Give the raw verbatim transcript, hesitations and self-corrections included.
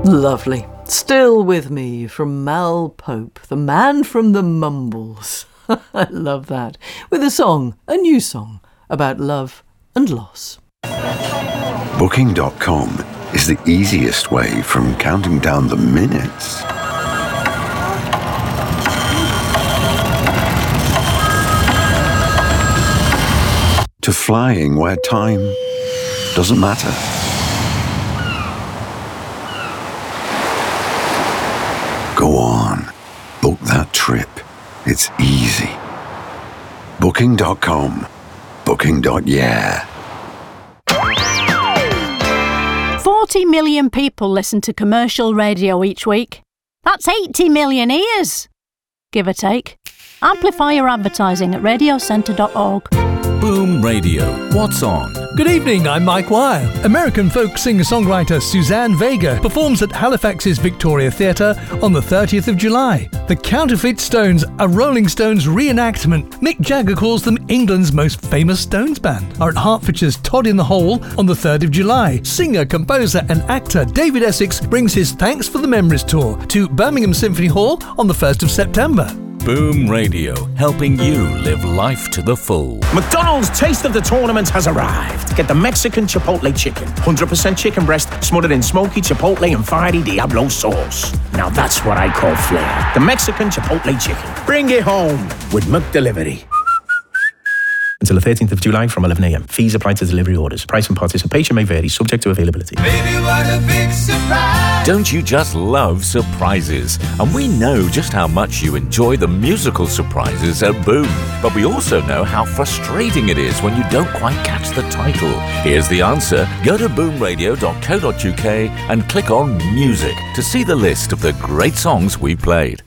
Lovely. Still With Me from Mal Pope, the man from the Mumbles. I love that. With a song, a new song, about love and loss. Booking dot com is the easiest way from counting down the minutes to flying where time doesn't matter. Go on, book that trip. It's easy. Booking dot com. Booking. Yeah. forty million people listen to commercial radio each week. That's eighty million ears, give or take. Amplify your advertising at radio centre dot org. Boom Radio. What's on? Good evening, I'm Mike Wire. American folk singer-songwriter Suzanne Vega performs at Halifax's Victoria Theatre on the thirtieth of July. The Counterfeit Stones, a Rolling Stones reenactment. Mick Jagger calls them England's most famous Stones band. Are at Hertfordshire's Todd in the Hole on the third of July. Singer, composer and actor David Essex brings his Thanks for the Memories tour to Birmingham Symphony Hall on the first of September. Boom Radio, helping you live life to the full. McDonald's Taste of the Tournament has arrived. Get the Mexican Chipotle Chicken. one hundred percent chicken breast smothered in smoky Chipotle and Fiery Diablo sauce. Now that's what I call flair. The Mexican Chipotle Chicken. Bring it home with McDelivery. Until the thirteenth of July from eleven a.m. Fees apply to delivery orders. Price and participation may vary, subject to availability. Baby, what a big surprise. Don't you just love surprises? And we know just how much you enjoy the musical surprises at Boom. But we also know how frustrating it is when you don't quite catch the title. Here's the answer. Go to boom radio dot co dot uk and click on Music to see the list of the great songs we've played.